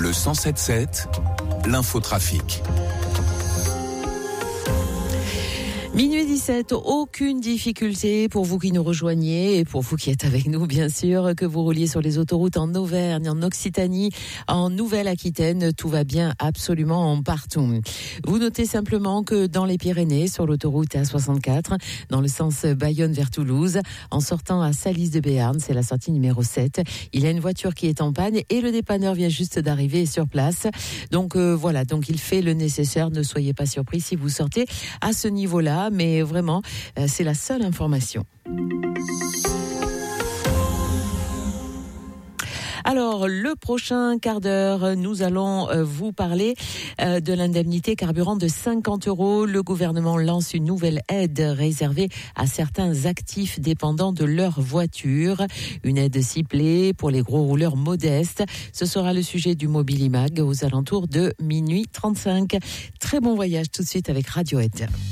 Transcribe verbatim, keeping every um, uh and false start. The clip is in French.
Le cent sept sept, l'infotrafic. Minuit dix-sept, aucune difficulté pour vous qui nous rejoignez et pour vous qui êtes avec nous, bien sûr, que vous rouliez sur les autoroutes en Auvergne, en Occitanie, en Nouvelle-Aquitaine, tout va bien absolument partout. Vous notez simplement que dans les Pyrénées, sur l'autoroute A soixante-quatre, dans le sens Bayonne vers Toulouse, en sortant à Salis de Béarn, c'est la sortie numéro sept, il y a une voiture qui est en panne et le dépanneur vient juste d'arriver sur place. Donc euh, voilà, donc il fait le nécessaire, ne soyez pas surpris si vous sortez à ce niveau-là. Mais vraiment, euh, c'est la seule information. Alors, le prochain quart d'heure, nous allons euh, vous parler euh, de l'indemnité carburant de cinquante euros. Le gouvernement lance une nouvelle aide réservée à certains actifs dépendants de leur voiture. Une aide ciblée pour les gros rouleurs modestes. Ce sera le sujet du Mobilimag aux alentours de minuit trente-cinq. Très bon voyage tout de suite avec Radiohead.